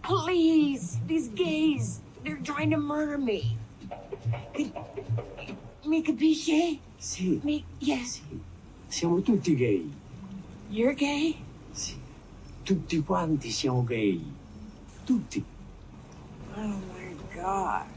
Please, these gays, they're trying to murder me. Mi capisce? Sì. Yes. Sì. Siamo tutti gay. You're gay? Sì. Tutti quanti siamo gay. Tutti. Oh my God.